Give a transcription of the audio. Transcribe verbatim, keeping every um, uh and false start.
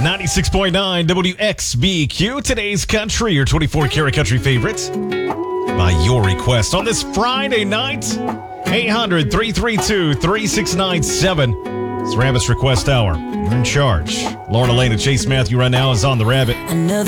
ninety-six point nine W X B Q, today's country, your twenty-four karat country favorites. By your request on this Friday night, eight hundred, three three two, three six nine seven. It's Rabbit's Request Hour. You're in charge. Lauren Elaine and Chase Matthew right now is on the Rabbit.